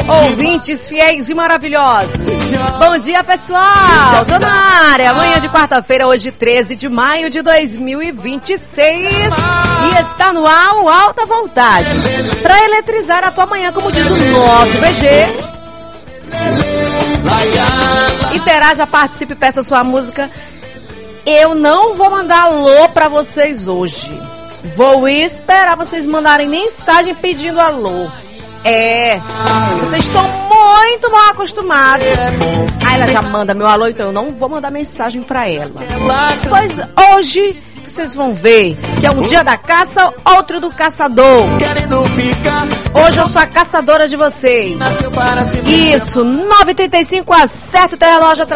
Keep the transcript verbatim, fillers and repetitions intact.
Ouvintes fiéis e maravilhosos. Bom dia, pessoal. Tô na área. Manhã de quarta-feira, hoje treze de maio de dois mil e vinte e seis. E está no ar o Alta Voltagem. Para eletrizar a tua manhã, como diz o nosso B G. Interaja, participe, peça sua música. Eu não vou mandar alô pra vocês hoje. Vou esperar vocês mandarem mensagem pedindo alô. É, vocês estão muito mal acostumados. Aí ela já manda meu alô, então eu não vou mandar mensagem pra ela. Pois hoje vocês vão ver que é um dia da caça, outro do caçador. Hoje eu sou a caçadora de vocês. Isso, nove e trinta e cinco, acerta o relógio.